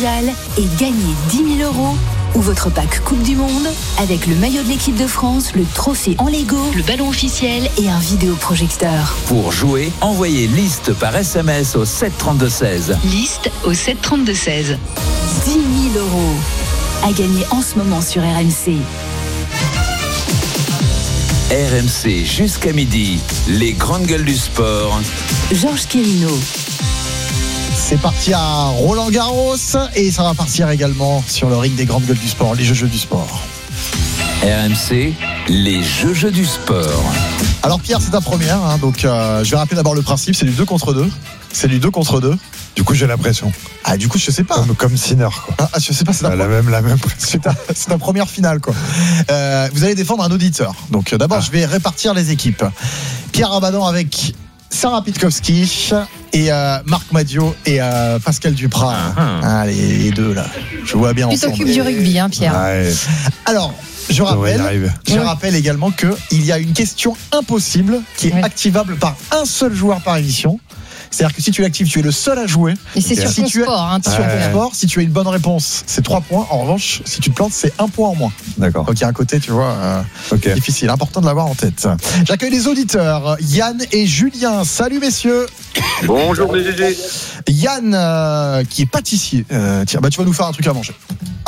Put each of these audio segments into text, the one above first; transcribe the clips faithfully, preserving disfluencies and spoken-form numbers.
mondial et gagnez dix mille euros. Ou votre pack Coupe du Monde avec le maillot de l'équipe de France, le trophée en Lego, le ballon officiel et un vidéoprojecteur. Pour jouer, envoyez liste par S M S au sept trente-deux seize. Liste au sept trente-deux seize. dix mille euros à gagner en ce moment sur R M C. R M C jusqu'à midi, les grandes gueules du sport. Georges Quirino. C'est parti à Roland-Garros et ça va partir également sur le ring des grandes gueules du sport, les jeux-jeux du sport. R M C, les jeux-jeux du sport. Alors Pierre, c'est ta première, hein, donc euh, je vais rappeler d'abord le principe, c'est du deux contre deux. C'est du deux contre deux. Du coup, j'ai l'impression. Ah, du coup, je sais pas. Comme, comme Sinner, quoi. Ah, je sais pas, c'est ta, ah, la même, la même c'est ta, c'est ta première finale, quoi. Euh, vous allez défendre un auditeur. Donc, d'abord, ah. je vais répartir les équipes. Pierre Abadan avec Sarah Pitkowski et euh, Marc Madiot et euh, Pascal Duprat. Ah, ah, les, les deux, là. Je vois bien tu ensemble. Tu t'occupes du rugby, hein, Pierre. Ouais. Alors, je rappelle, je ouais. rappelle également qu'il y a une question impossible qui est ouais. activable par un seul joueur par émission. C'est-à-dire que si tu l'actives, tu es le seul à jouer. Et c'est okay. sur si ton tu sport. Hein, sur ton sport, si tu as une bonne réponse, c'est trois points. En revanche, si tu te plantes, c'est un point en moins. D'accord. Donc il y a un côté, tu vois, euh, okay. difficile. Important de l'avoir en tête. J'accueille les auditeurs, Yann et Julien. Salut messieurs. Bonjour les G G. Yann, euh, qui est pâtissier. Euh, tiens, bah tu vas nous faire un truc à manger.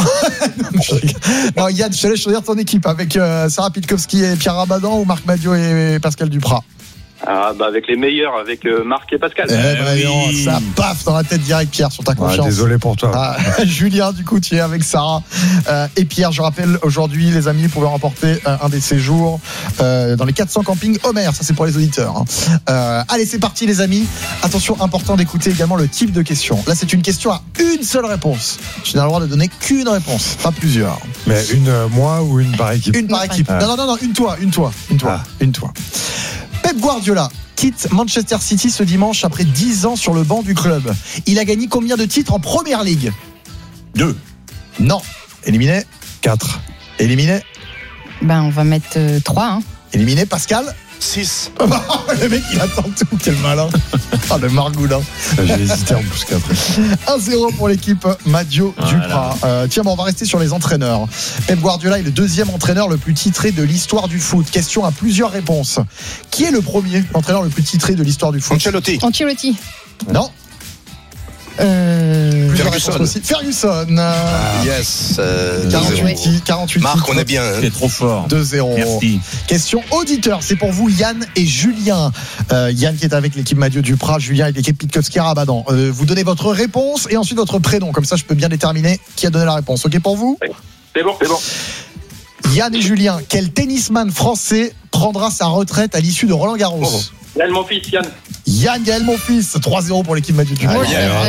non, Yann, je te laisse choisir ton équipe avec euh, Sarah Pitkowski et Pierre Abadan ou Marc Madiot et Pascal Duprat. Ah bah avec les meilleurs, avec euh, Marc et Pascal. Eh bah oui. non, ça paf dans la tête direct Pierre sur ta confiance. Ah, désolé pour toi. Ah, Julien du coup tu es avec Sarah euh, et Pierre. Je rappelle aujourd'hui les amis, vous pouvez remporter euh, un des séjours euh, dans les quatre cents campings Homer. Ça c'est pour les auditeurs. Hein. Euh, allez c'est parti les amis. Attention, important d'écouter également le type de question. Là c'est une question à une seule réponse. Tu n'as le droit de donner qu'une réponse, pas plusieurs. Mais une euh, moi ou une par équipe. Une par équipe. Ah. Non non non non, une toi, une toi, une toi, ah. une toi. Pep Guardiola quitte Manchester City ce dimanche après dix ans sur le banc du club. Il a gagné combien de titres en Première Ligue ? Deux. Non. Éliminé ? Quatre. Éliminé ? Ben, on va mettre euh, trois. Hein. Éliminé, Pascal ? six. Le mec, il attend tout. Quel malin. Ah, le margoulin. J'ai hésité en plus qu'après. un zéro pour l'équipe Madiot Duprat. Euh, tiens, bon, on va rester sur les entraîneurs. Pep Guardiola est le deuxième entraîneur le plus titré de l'histoire du foot. Question à plusieurs réponses. Qui est le premier entraîneur le plus titré de l'histoire du foot ? Ancelotti. Ancelotti. Non. Euh... Ferguson aussi. Ferguson. Ah, yes. Euh, quarante-huit, quarante-huit. Marc, on est bien. C'est trop fort. deux zéro. Merci. Question auditeur, c'est pour vous Yann et Julien. Euh, Yann qui est avec l'équipe Madiot Duprat, Julien avec l'équipe Pitkowski Abadan. Euh, vous donnez votre réponse et ensuite votre prénom. Comme ça, je peux bien déterminer qui a donné la réponse. Ok pour vous ? C'est bon, c'est bon. Yann et Julien, quel tennisman français prendra sa retraite à l'issue de Roland-Garros ? Oh. Yann, mon fils, Yann. Yann Gaël, mon fils, trois zéro pour l'équipe Madiot Duprat.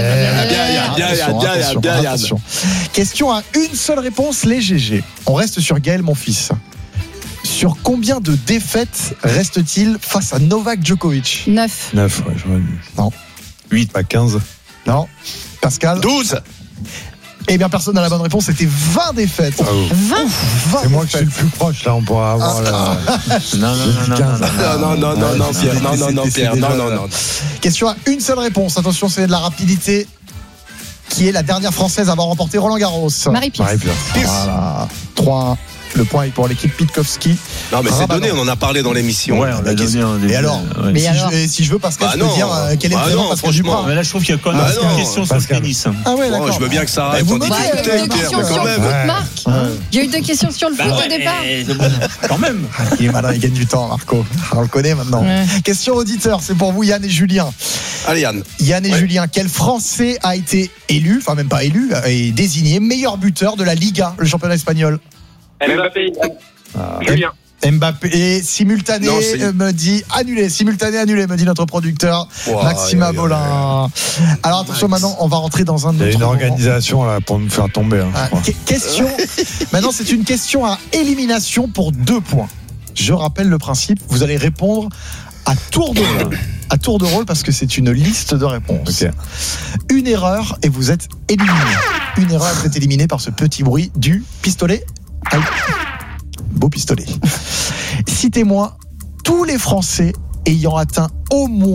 Attention. Question à une seule réponse, les G G. On reste sur Gaël, mon fils. Sur combien de défaites reste-t-il face à Novak Djokovic ? neuf. neuf, ouais, j'aurais dit. Non. huit, pas quinze. Non. Pascal ? douze. Eh bien, personne n'a la bonne réponse. C'était vingt défaites. Ah, oh. vingt. vingt C'est moi qui défaites. suis le plus proche, là, on pourra avoir ah, la. Non, non, non, non, non, non, non, non, Pierre, non, non, non, Pierre, non, non, non. Question à une seule réponse. Attention, c'est de la rapidité. Qui est la dernière française à avoir remporté Roland-Garros ? Marie-Pierre. Marie-Pierre. Voilà. trois un. Le point est pour l'équipe Pitkowski. Non, mais c'est donné, on en a parlé dans l'émission. Ouais, on l'a donné en début. Et alors, ouais. mais si, alors je, si je veux, Pascal, bah je peux non. dire euh, quel est bah le prénom non, Pascal Duprat. Mais là, je trouve qu'il y a quand même bah une non, question sur Pascal. le tennis. Ah ouais, d'accord. Bon, je veux bien que ça arrête. vous On me discute, dites, Il y a eu deux Pierre, questions mais sur quand le même. foot, Marc. Il y a eu deux questions sur le foot au départ. Quand même. Il est malin, il gagne du temps, Marco. On le connaît maintenant. Ouais. Question auditeur, c'est pour vous, Yann et Julien. Allez, Yann. Yann et Ouais. Julien, quel Français a été élu, enfin même pas élu, et désigné meilleur buteur de la Liga, le championnat espagnol ? Mbappé, Ah. Julien. Mbappé, et simultané Non, c'est- euh, me dit annulé, simultané annulé, me dit notre producteur Wow, Maxima aïe, aïe, Bolin. Alors attention, maintenant on va rentrer dans un Il y a autre une moment. organisation là pour nous faire tomber. Hein, Ah, je crois. que- question. Maintenant c'est une question à élimination pour deux points. Je rappelle le principe, vous allez répondre à tour de rôle. À tour de rôle parce que c'est une liste de réponses. Ok. Une erreur et vous êtes éliminé. Une erreur et vous êtes éliminé par ce petit bruit du pistolet. Aïe. Beau pistolet. Citez-moi tous les Français ayant atteint au moins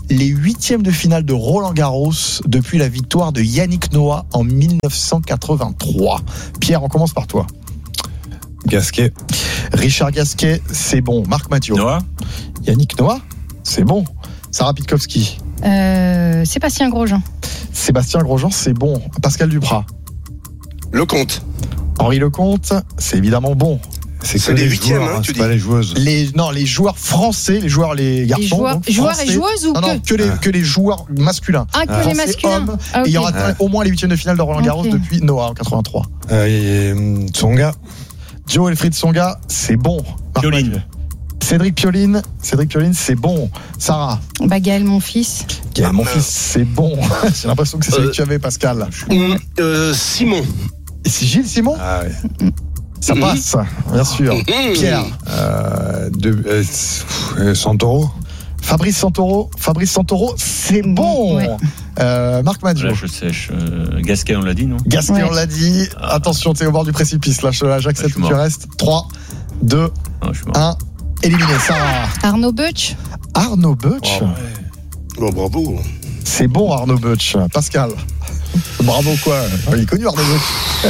les huitièmes de finale de Roland Garros depuis la victoire de Yannick Noah en dix-neuf cent quatre-vingt-trois. Pierre, on commence par toi. Gasquet. Richard Gasquet, c'est bon. Marc Mathieu. Noah. Yannick Noah, c'est bon. Sarah Pitkowski. Euh, Sébastien Grosjean. Sébastien Grosjean, c'est bon. Pascal Duprat. Lecomte. Henri Lecomte, c'est évidemment bon. C'est, C'est que les les huitièmes, joueurs, hein, hein, tu c'est dis. pas les joueuses. Les, non, les joueurs français, les joueurs, les garçons. Les joueurs, donc, joueurs français. et joueuses ou Non, que non, que les, Ah. que les joueurs masculins. Ah, que Français, les masculins. hommes. Ah, ok. Et il y aura Ouais. au moins les huitièmes de finale de Roland Garros Ok. depuis Noah en quatre-vingt-trois. Euh, et, euh, Tsonga. Joe Elfried Songa, c'est bon. Marc Pioline. Mathieu. Cédric Pioline, Cédric Pioline, c'est bon. Sarah, Bah, Gaël, mon fils. Gaël, mon fils, c'est bon. J'ai l'impression que c'est celui Euh, que tu avais, Pascal. Hum, euh, Simon. Et c'est Gilles Simon, Ah, ouais. ça passe, bien sûr. Hum. Pierre, Euh, de, euh, pff, euh, Santoro. Fabrice Santoro, Fabrice Santoro, c'est bon. Ouais. Euh, Marc Mathieu. Là, je sèche. Euh, Gasquet, on l'a dit, non? Gasquet, Ouais. on l'a dit. Attention, t'es au bord du précipice. Là, je- là, Ah, j'accepte je suis que tu mort. restes. trois, deux, Ah, je suis mort. un. Éliminé. Sarah. Arnaud Butch. Arnaud Butch. Oh, bravo. C'est bon, Arnaud Butch. Pascal. Bravo, quoi. Il est connu, Arnaud Butch.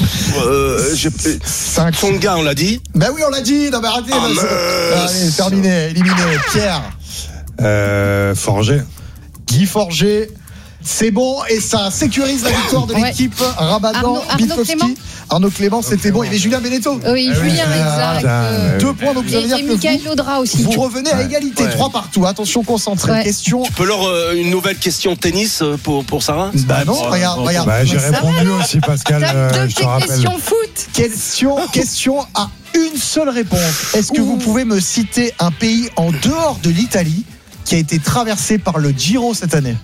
Euh, j'ai- cinq. Tsonga, on l'a dit. Ben oui, on l'a dit. Non, mais arrêtez. Ah, là, c'est- mince. Allez, terminé. Éliminé. Pierre. Euh, Forger. Guy Forger. C'est bon et ça sécurise la victoire de Ouais. l'équipe. Rabadan, Arnaud- Arnaud Bitkowski. Clément. Arnaud Clément, c'était bon. Il y avait Julien Beneteau. Oui, Ah oui, Julien, c'est- exact. putain, Euh, ouais. Deux points, donc ça veut Et, dire et que Michael vous, Laudra aussi. vous revenez à Ouais. égalité. Ouais. Trois partout. Attention, concentré. Ouais. Question. Tu peux leur euh, une nouvelle question de tennis euh, pour, pour Sarah. Bah non, Oh, regarde, oh, regarde. Bah, j'ai ça répondu aussi, Pascal. T'as euh, deux je te rappelle. questions foot. Question, question à une seule réponse. Est-ce que vous pouvez me citer un pays en dehors de l'Italie qui a été traversé par le Giro cette année?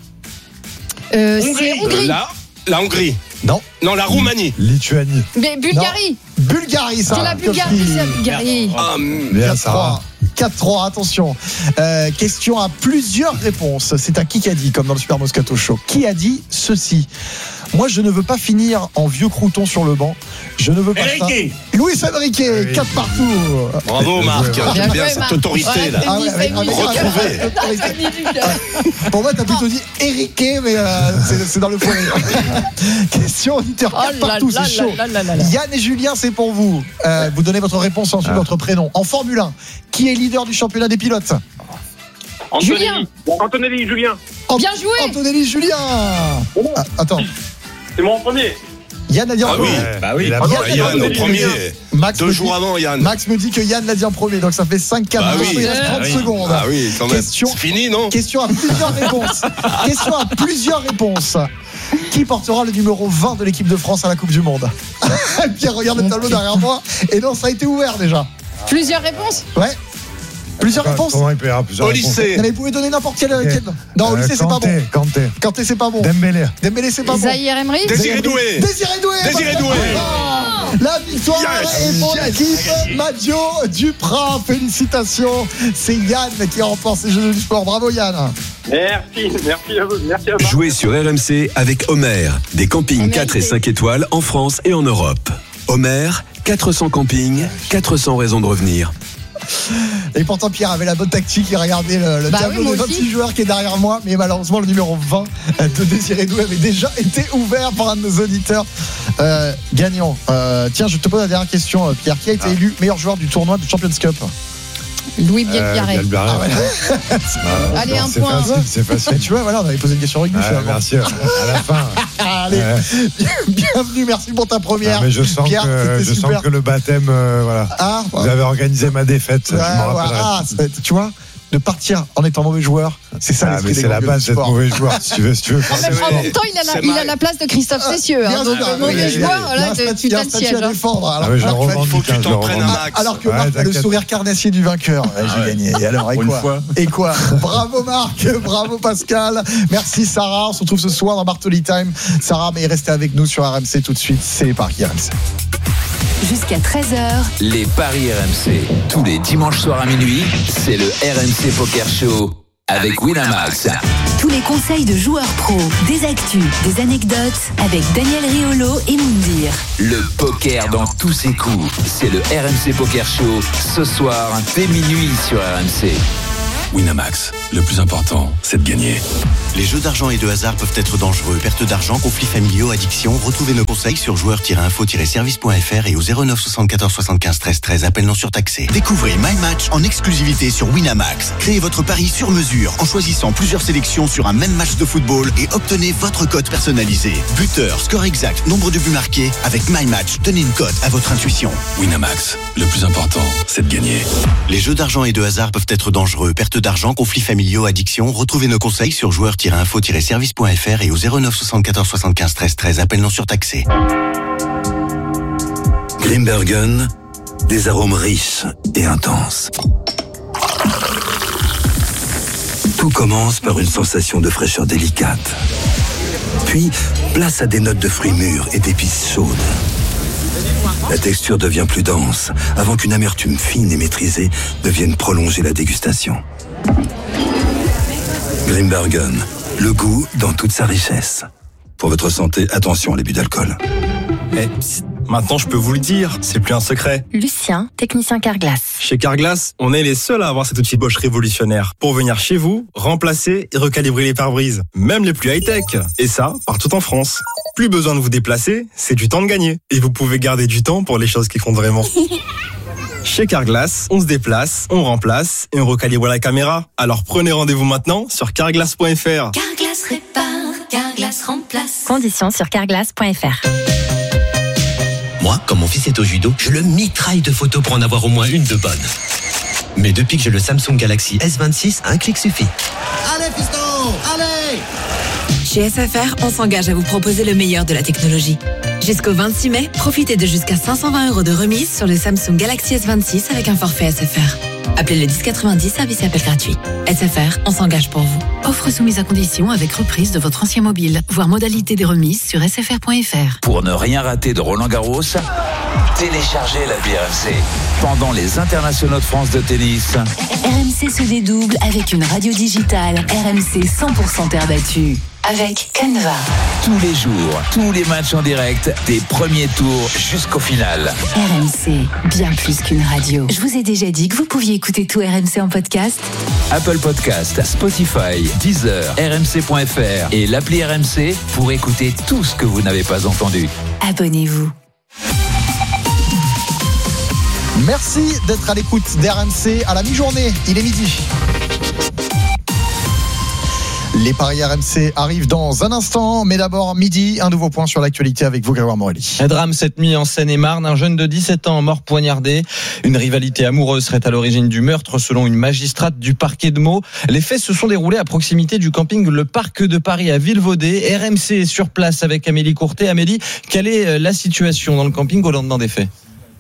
Euh, Hongrie. c'est Hongrie. Euh, la, la Hongrie. Non. Non, la Roumanie. Lituanie. Mais Bulgarie. Bulgarie, ça. C'est la Bulgarie, c'est la Bulgarie. Ah, hum, Bien, quatre Sarah. trois. quatre trois, attention. Euh, question à plusieurs réponses. C'est un qui a dit, comme dans le Super Moscato Show. Qui a dit ceci? Moi, je ne veux pas finir en vieux crouton sur le banc. Je ne veux pas ça. Eric. Luis Enrique, Oui. quatre partout. bravo Marc. Bien J'aime bien joué, cette Marc. autorité Ouais, là. Ah ouais, avec- avec- Retrouvé. avec- Pour moi, t'as plutôt dit Eric, mais euh, c'est, c'est dans le foyer. Question auditeur, Oh quatre là partout, là c'est chaud. là là là là. Yann et Julien, c'est pour vous. Euh, vous donnez votre réponse et ensuite Ah. votre prénom. En Formule un, qui est leader du championnat des pilotes? Julien. Antonelli. Antonelli, Julien. Bien joué. Antonelli Julien. Ah, attends, C'est mon premier. Yann a dit en Ah oui. premier. Bah oui. Il a Ah, pas- Yann, Yann, Yann, au premier. Max Deux me jours dit- avant, Yann. Max me dit que Yann l'a dit en premier, donc ça fait cinq quatre. Bah oui. Il reste trente Ah oui. secondes. Ah oui, quand même. Question- C'est fini, non? Question à plusieurs réponses. Question à plusieurs réponses. Qui portera le numéro vingt de l'équipe de France à la Coupe du Monde? Pierre, regarde le tableau derrière moi. Et non, ça a été ouvert déjà. Plusieurs réponses. Ouais. Plusieurs réponses. Comment il peut y avoir plusieurs Au réponses lycée. Non, mais vous pouvez donner n'importe quel. Ok. quel- Non, au Euh, lycée, c'est pas bon. Kanté, Kanté. Kanté, c'est pas bon. Dembélé. Dembélé, c'est pas bon. Zahir Emery. Désiré Doué. Désiré Doué. Désiré bonne Doué. réponse. La victoire Yes. est pour Yes. l'équipe Madio Duprat. Félicitations. C'est Yann qui remporte ces Jeux du sport. Bravo Yann. Merci, merci à vous. Merci à vous. Jouez sur R M C avec Homer, des campings Homer, quatre et c'est- cinq étoiles en France et en Europe. Homer, quatre cents campings, quatre cents raisons de revenir. Et pourtant Pierre avait la bonne tactique, il regardait le, le Bah tableau oui, moi des aussi. vingt-six joueurs qui est derrière moi, mais malheureusement le numéro vingt de Désiré Doué avait déjà été ouvert par un de nos auditeurs euh, gagnants. Euh, tiens, je te pose la dernière question, euh, Pierre. Qui a été Ah. élu meilleur joueur du tournoi du Champions Cup? Louis Euh, Bielbiarré. Bielbiarré, Ah ouais. ouais. Ah, Allez, non, un c'est point. facile, c'est Et facile. tu vois, voilà, on avait posé une question rugby Ouais, finalement. merci. À la fin. Allez, Ouais. bienvenue, merci pour ta première. Ah, mais je sens Pierre, que c'était je super. sens que le baptême, euh, voilà. Ah, Vous avez organisé ma défaite. ouais, je m'en ouais, rappellerai. ah, c'est- tu vois, de partir en étant mauvais joueur, c'est ça Ah, l'esprit mais des c'est la grands base gueules du d'être sport. mauvais joueur. Si tu veux, si tu veux. En même, C'est en vrai. même temps, il a, la, C'est il a mal. la place de Christophe Ah, Cessieux. bien Hein, donc, sûr, le oui, mauvais oui, oui. joueur, Il y a là, un tu statut- il y a t'as un le statut siège. à hein. défendre. Ah oui, je le alors, revendique. faut que tu hein, je t'en le prennes un revendique. max. alors que Ouais, Marc a le t'inquiète. sourire carnassier du vainqueur. Ouais, j'ai ouais. gagné. Et alors, et Pour une quoi fois. Et quoi Bravo Marc, bravo Pascal. Merci Sarah. On se retrouve ce soir dans Bartoli Time. Sarah, mais restez avec nous sur R M C tout de suite. C'est les paris R M C. Jusqu'à treize heures, Les paris R M C. Tous les dimanches soirs à minuit, c'est le R M C Poker Show avec Winamax. tous les conseils de joueurs pros, des actus, des anecdotes avec Daniel Riolo et Moundir. Le poker dans tous ses coups. C'est le R M C Poker Show ce soir dès minuit sur R M C. Winamax, le plus important, c'est de gagner. Les jeux d'argent et de hasard peuvent être dangereux. Perte d'argent, conflits familiaux, addiction. Retrouvez nos conseils sur joueurs tiret info tiret service point f r et au zéro neuf soixante-quatorze soixante-quinze treize treize. Appel non surtaxé. Découvrez My Match en exclusivité sur Winamax. Créez votre pari sur mesure en choisissant plusieurs sélections sur un même match de football et obtenez votre cote personnalisé. Buteur, score exact, nombre de buts marqués. Avec My Match, donnez une cote à votre intuition. Winamax, le plus important, c'est de gagner. Les jeux d'argent et de hasard peuvent être dangereux. Perte d'argent, conflits familiaux, addiction. Retrouvez nos conseils sur joueurs tiret info tiret service point f r et au zéro neuf soixante-quatorze soixante-quinze treize treize. Appel non surtaxé. Grimbergen, des arômes riches et intenses. Tout commence par une sensation de fraîcheur délicate. Puis, place à des notes de fruits mûrs et d'épices chaudes. La texture devient plus dense, avant qu'une amertume fine et maîtrisée ne vienne prolonger la dégustation. Grimbergen, le goût dans toute sa richesse. Pour votre santé, attention à l'abus d'alcool. Eh, psst, maintenant je peux vous le dire, c'est plus un secret. Lucien, technicien Carglass. Chez Carglass, on est les seuls à avoir cet outil Bosch révolutionnaire pour venir chez vous, remplacer et recalibrer les pare-brises, même les plus high-tech. Et ça, partout en France. Plus besoin de vous déplacer, c'est du temps de gagner. Et vous pouvez garder du temps pour les choses qui comptent vraiment. Chez Carglass, on se déplace, on remplace et on recalibre la caméra. Alors prenez rendez-vous maintenant sur carglass point f r. Carglass répare, Carglass remplace. Conditions sur carglass point f r. Moi, quand mon fils est au judo, je le mitraille de photos pour en avoir au moins une de bonne. Mais depuis que j'ai le Samsung Galaxy S vingt-six, un clic suffit. Allez fiston, allez! Chez S F R, on s'engage à vous proposer le meilleur de la technologie. Jusqu'au vingt-six mai, profitez de jusqu'à cinq cent vingt euros de remise sur le Samsung Galaxy S vingt-six avec un forfait S F R. Appelez le dix quatre-vingt-dix, service et appel gratuit. S F R, on s'engage pour vous. Offre soumise à condition avec reprise de votre ancien mobile. Voir modalité des remises sur s f r point f r. Pour ne rien rater de Roland Garros, téléchargez l'appli R M C. Pendant les internationaux de France de tennis, R M C se dédouble avec une radio digitale. R M C cent pour cent terre battue. Avec Canva. Tous les jours, tous les matchs en direct, des premiers tours jusqu'au final. R M C, bien plus qu'une radio. Je vous ai déjà dit que vous pouviez écouter tout R M C en podcast. Apple Podcast, Spotify, Deezer, R M C point f r et l'appli R M C pour écouter tout ce que vous n'avez pas entendu. Abonnez-vous. Merci d'être à l'écoute d'R M C à la mi-journée. Il est midi. Les paris R M C arrivent dans un instant, mais d'abord midi, un nouveau point sur l'actualité avec vous, Grégoire Morelli. Un drame cette nuit en Seine-et-Marne, un jeune de dix-sept ans mort poignardé. Une rivalité amoureuse serait à l'origine du meurtre selon une magistrate du parquet de Meaux. Les faits se sont déroulés à proximité du camping Le Parc de Paris à Villevaudée. R M C est sur place avec Amélie Courtet. Amélie, quelle est la situation dans le camping au lendemain des faits ?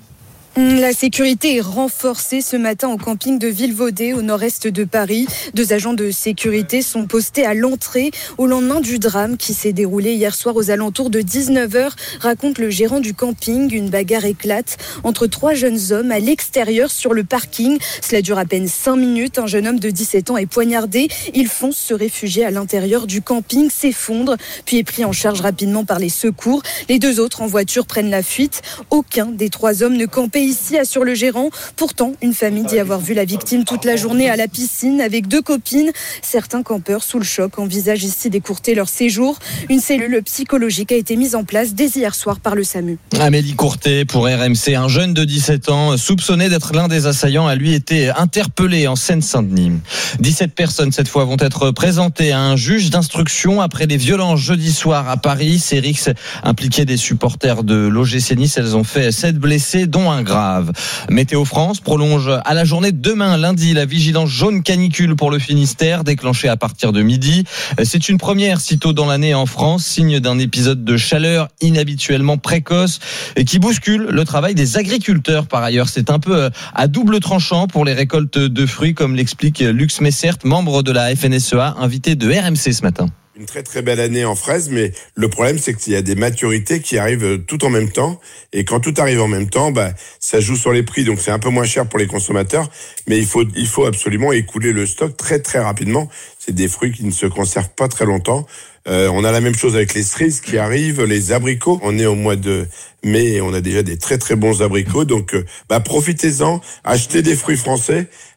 La sécurité est renforcée ce matin au camping de Villevaudée, au nord-est de Paris. Deux agents de sécurité sont postés à l'entrée au lendemain du drame qui s'est déroulé hier soir aux alentours de dix-neuf heures, raconte le gérant du camping. Une bagarre éclate entre trois jeunes hommes à l'extérieur sur le parking. Cela dure à peine cinq minutes. Un jeune homme de dix-sept ans est poignardé. Il fonce se réfugier à l'intérieur du camping, s'effondre, puis est pris en charge rapidement par les secours. Les deux autres en voiture prennent la fuite. Aucun des trois hommes ne campait ici, assure le gérant. Pourtant, une famille dit avoir vu la victime toute la journée à la piscine avec deux copines. Certains campeurs sous le choc envisagent ici d'écourter leur séjour. Une cellule psychologique a été mise en place dès hier soir par le SAMU. Amélie Courtet pour R M C. Un jeune de dix-sept ans soupçonné d'être l'un des assaillants a lui été interpellé en Seine-Saint-Denis. dix-sept personnes cette fois vont être présentées à un juge d'instruction après les violences jeudi soir à Paris. Ces rixes impliquaient des supporters de l'O G C Nice. Elles ont fait sept blessés, dont un grave. Météo France prolonge à la journée de demain, lundi, la vigilance jaune canicule pour le Finistère, déclenchée à partir de midi. C'est une première sitôt dans l'année en France, signe d'un épisode de chaleur inhabituellement précoce et qui bouscule le travail des agriculteurs. Par ailleurs, c'est un peu à double tranchant pour les récoltes de fruits, comme l'explique Lux Messert, membre de la F N S E A, invité de R M C ce matin. Une très très belle année en fraises, mais le problème c'est qu'il y a des maturités qui arrivent tout en même temps, et quand tout arrive en même temps, bah ça joue sur les prix, donc c'est un peu moins cher pour les consommateurs, mais il faut il faut absolument écouler le stock très très rapidement. C'est des fruits qui ne se conservent pas très longtemps. Euh, on a la même chose avec les cerises qui arrivent, les abricots. On est au mois de mai et on a déjà des très très bons abricots. Donc, euh, bah, profitez-en, achetez des fruits français,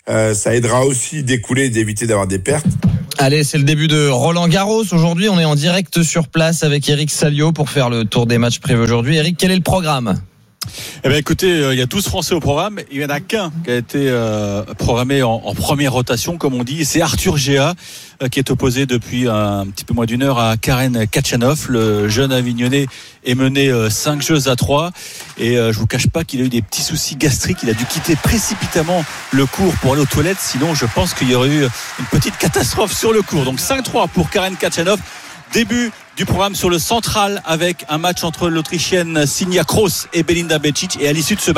euh, ça aidera aussi d'écouler et d'éviter d'avoir des pertes. Allez, c'est le début de Roland Garros. Aujourd'hui, on est en direct sur place avec Eric Salio pour faire le tour des matchs prévus aujourd'hui. Eric, quel est le programme ? Eh bien, écoutez, il y a douze Français au programme. Il n'y en a qu'un qui a été euh, programmé en, en première rotation, comme on dit. C'est Arthur Géa, euh, qui est opposé depuis un, un petit peu moins d'une heure à Karen Khachanov. Le jeune Avignonnais est mené euh, cinq jeux à trois. Et euh, je vous cache pas qu'il a eu des petits soucis gastriques. Il a dû quitter précipitamment le court pour aller aux toilettes. Sinon, je pense qu'il y aurait eu une petite catastrophe sur le court. Donc cinq trois pour Karen Khachanov. Début du programme sur le central avec un match entre l'Autrichienne Sinja Kroos et Belinda Bencic. Et à l'issue de ce